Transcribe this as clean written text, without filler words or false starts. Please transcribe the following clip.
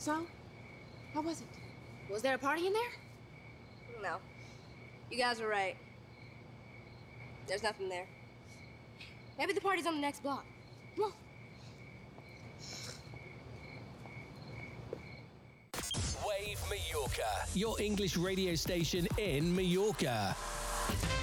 So? How was it? Was there a party in there? No. You guys were right. There's nothing there. Maybe the party's on the next block. Come on. Wave Mallorca, your English radio station in Mallorca.